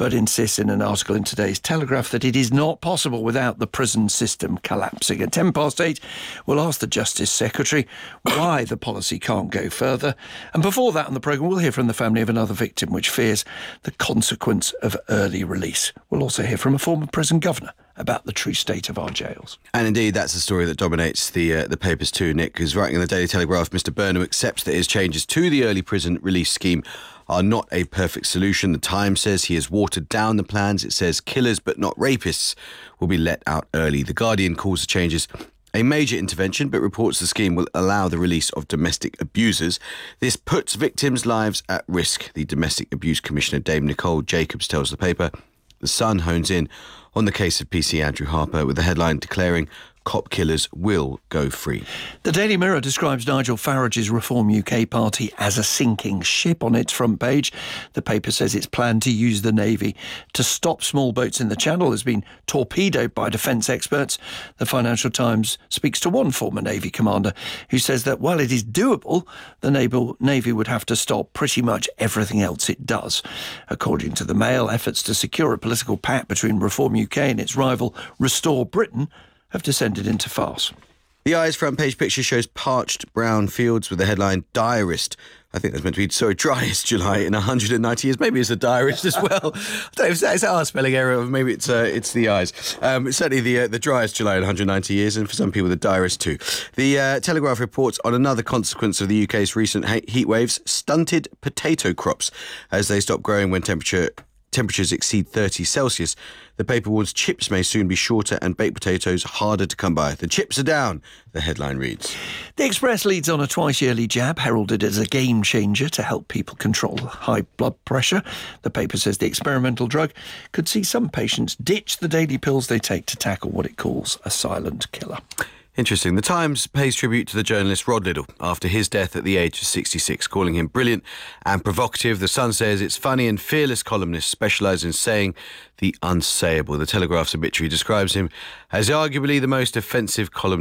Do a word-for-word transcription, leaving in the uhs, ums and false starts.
but insists in an article in today's Telegraph that it is not possible without the prison system collapsing. At ten past eight, we'll ask the Justice Secretary why the policy can't go further. And before that on the programme, we'll hear from the family of another victim which fears the consequence of early release. We'll also hear from a former prison governor about the true state of our jails. And indeed, that's the story that dominates the uh, the papers too, Nick, because writing in the Daily Telegraph, Mister Burnham accepts that his changes to the early prison release scheme are not a perfect solution. The Times says he has watered down the plans. It says killers but not rapists will be let out early. The Guardian calls the changes a major intervention, but reports the scheme will allow the release of domestic abusers. This puts victims' lives at risk. The Domestic Abuse Commissioner, Dame Nicole Jacobs, tells the paper. The Sun hones in on the case of P C Andrew Harper with the headline declaring cop killers will go free. The Daily Mirror describes Nigel Farage's Reform U K party as a sinking ship on its front page. The paper says its plan to use the Navy to stop small boats in the Channel has been torpedoed by defence experts. The Financial Times speaks to one former Navy commander who says that while it is doable, the Navy would have to stop pretty much everything else it does. According to the Mail, efforts to secure a political pact between Reform U K and its rival Restore Britain have descended into farce. The Eye's front page picture shows parched brown fields with the headline Diarist. I think that's meant to be, sorry, driest July in one hundred ninety years. Maybe it's a diarist as well. I don't know if that's our spelling error, or maybe it's uh, it's the Eye's. Um, it's certainly the uh, the driest July in one hundred ninety years, and for some people, the diarist too. The uh, Telegraph reports on another consequence of the U K's recent heat waves: stunted potato crops as they stop growing when temperature temperatures exceed thirty Celsius. The paper warns chips may soon be shorter and baked potatoes harder to come by. The chips are down, the headline reads. The Express leads on a twice-yearly jab heralded as a game changer to help people control high blood pressure. The paper says the experimental drug could see some patients ditch the daily pills they take to tackle what it calls a silent killer. Interesting. The Times pays tribute to the journalist Rod Liddle after his death at the age of sixty-six, calling him brilliant and provocative. The Sun says its funny and fearless columnists specialise in saying the unsayable. The Telegraph's obituary describes him as arguably the most offensive columnist